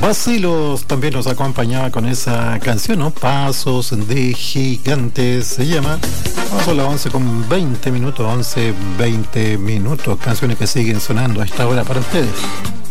Bacilos también nos acompañaba con esa canción, ¿no? Pasos de Gigantes se llama. Son las 11 con 20 minutos, 11, 20 minutos. Canciones que siguen sonando a esta hora para ustedes.